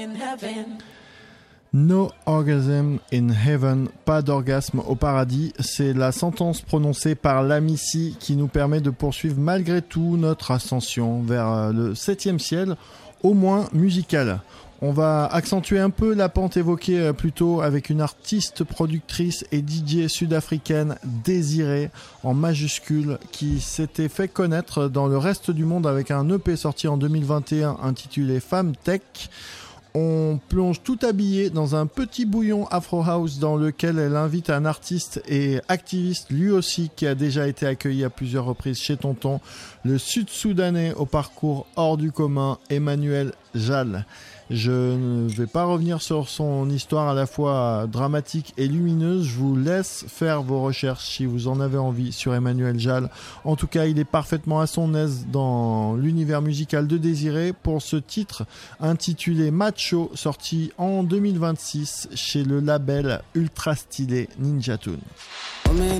No orgasm in heaven, pas d'orgasme au paradis, c'est la sentence prononcée par l'Amici qui nous permet de poursuivre malgré tout notre ascension vers le 7e ciel, au moins musical. On va accentuer un peu la pente évoquée plus tôt avec une artiste, productrice et DJ sud-africaine Désirée en majuscule qui s'était fait connaître dans le reste du monde avec un EP sorti en 2021 intitulé Femme Tech. On plonge tout habillé dans un petit bouillon Afro House dans lequel elle invite un artiste et activiste lui aussi qui a déjà été accueilli à plusieurs reprises chez Tonton, le Sud-Soudanais au parcours hors du commun, Emmanuel Jal. Je ne vais pas revenir sur son histoire à la fois dramatique et lumineuse. Je vous laisse faire vos recherches si vous en avez envie sur Emmanuel Jal. En tout cas, il est parfaitement à son aise dans l'univers musical de Désiré pour ce titre intitulé Macho, sorti en 2026 chez le label ultra stylé Ninja Tune.